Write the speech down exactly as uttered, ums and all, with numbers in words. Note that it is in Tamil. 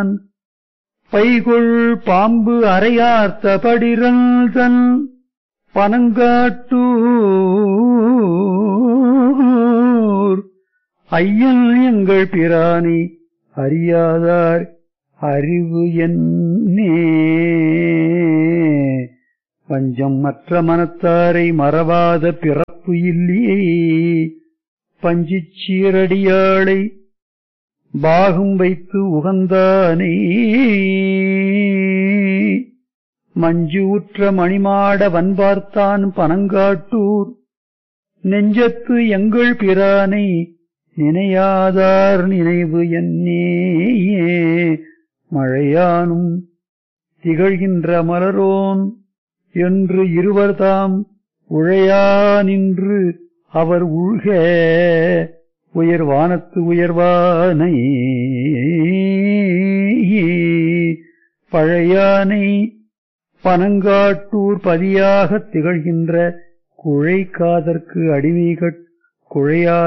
பணிந்தான் பைகொள் பாம்பு அரையார்த்த படிரன் தன் பனங்காட்டூர் ஐயன் எங்கள் பிரானை அறியாதார் அறிவு என்னே பஞ்சம் மற்ற மனத்தாரை மறவாத பிறப்பு இல்லையே பஞ்சிச் சீரடியாளை பாகம் வைத்து உகந்தானே மஞ்சு உற்ற மணிமாட வன்பார்த்தான் பனங்காட்டூர் நெஞ்சத்து எங்கள் பிரானை நினையாதார் நினைவு என்னேயே மழையானும் திகழ்கின்ற மலரோன் என்று இருவர்தாம் உழையா நின்று அவர் உள்க உயர்வானத்து உயர்வானை பழையானை பனங்காட்டூர் பதியாகத் திகழ்கின்ற குழை காதற்கு அடிமைகட் குழையா